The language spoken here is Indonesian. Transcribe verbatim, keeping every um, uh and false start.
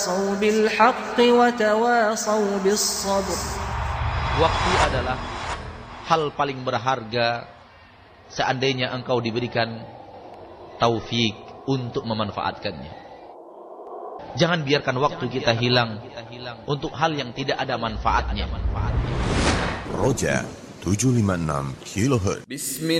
Waktu adalah hal paling berharga seandainya engkau diberikan taufik untuk memanfaatkannya. Jangan biarkan waktu kita hilang untuk hal yang tidak ada manfaatnya. Roja tujuh lima enam kilohertz.